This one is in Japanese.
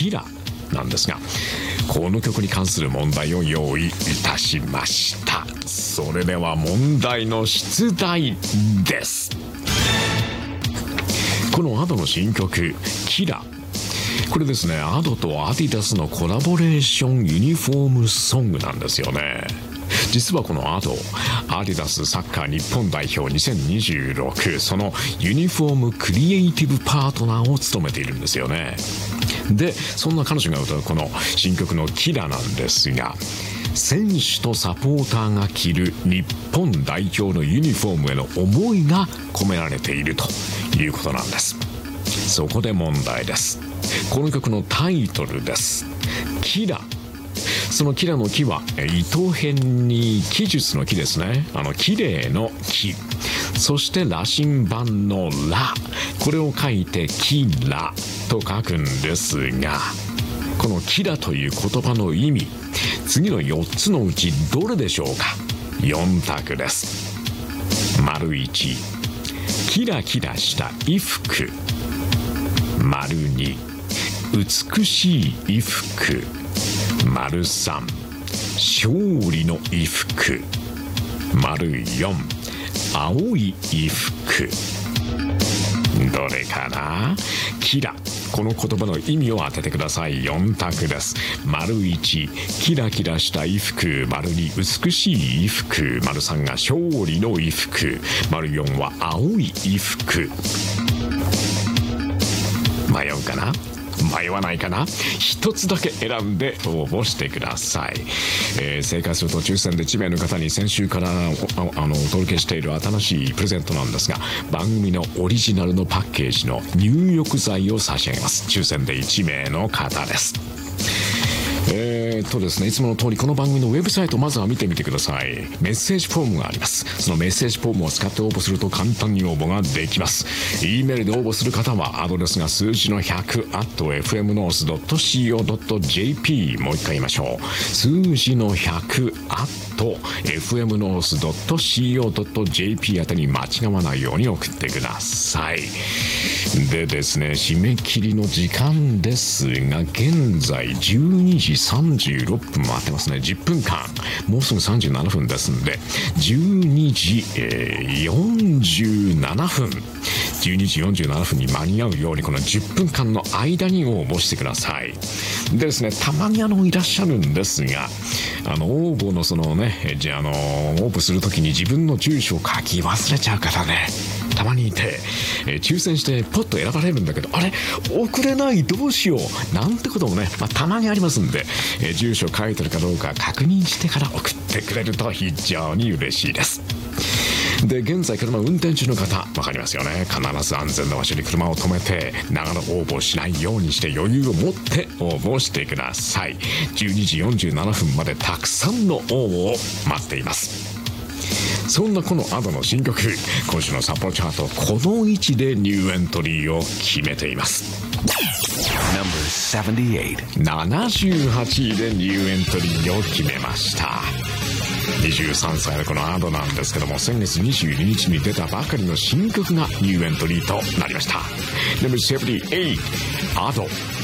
キラなんですが、この曲に関する問題を用意いたしました。それでは問題の出題です。この Ado の新曲キラ、これですね、Ado とアディダスのコラボレーションユニフォームソングなんですよね。実はこの Ado、アディダスサッカー日本代表2026、そのユニフォームクリエイティブパートナーを務めているんですよね。で、そんな彼女が歌うこの新曲のキラなんですが、選手とサポーターが着る日本代表のユニフォームへの思いが込められているということなんです。そこで問題です。この曲のタイトルです。キラ。そのキラの木は糸辺に奇術の木ですね。綺麗の木。そして羅針盤のラ。これを書いてキラと書くんですが、このキラという言葉の意味、次の4つのうちどれでしょうか。4択です。丸1、キラキラした衣服。丸2、美しい衣服。丸3、勝利の衣服。丸4、青い衣服。どれかな。キラ、この言葉の意味を当ててください。4択です。丸1、キラキラした衣服。丸2、美しい衣服。丸3が勝利の衣服。丸4は青い衣服。迷うかな。迷わないかな。一つだけ選んで応募してください。正解すると抽選で1名の方に先週からお届けしている新しいプレゼントなんですが、番組のオリジナルのパッケージの入浴剤を差し上げます。抽選で1名の方です。ですね、いつもの通りこの番組のウェブサイトをまずは見てみてください。メッセージフォームがあります。そのメッセージフォームを使って応募すると簡単に応募ができます。E メールで応募する方はアドレスが数字の100 @fmnorth.co.jp、 もう一回言いましょう。数字の100 @fmnorth.co.jp 宛てに間違わないように送ってください。でですね、締め切りの時間ですが、現在12時36分回ってますね。10分間、もうすぐ37分ですんで、12時、47分12時47分に間に合うように、この10分間の間に応募してください。でですね、たまにいらっしゃるんですが、応募のそのね、応募するときに自分の住所を書き忘れちゃう方ね、たまにいて、抽選してポッと選ばれるんだけど、あれ送れない、どうしようなんてこともね、たまにありますんで、住所書いてるかどうか確認してから送ってくれると非常に嬉しいです。で、現在車を運転中の方、わかりますよね。必ず安全な場所に車を止めて、ながら応募しないようにして余裕を持って応募してください。12時47分までたくさんの応募を待っています。そんなこのAdoの新曲、今週の札幌チャート、この位置でニューエントリーを決めています。78位でニューエントリーを決めました。23歳のこのAdoなんですけども、先月22日に出たばかりの新曲がニューエントリーとなりました。Number 78、Ado